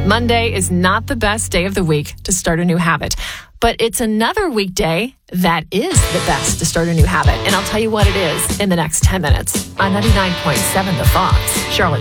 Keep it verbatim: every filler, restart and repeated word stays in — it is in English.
Monday is not the best day of the week to start a new habit, but it's another weekday that is the best to start a new habit. And I'll tell you what it is in the next ten minutes on ninety-nine point seven The Fox, Charlotte.